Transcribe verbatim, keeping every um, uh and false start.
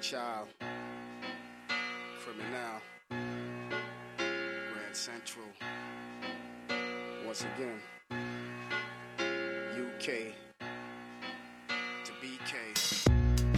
Child, Criminal, Grand Central, once again, U K to B K.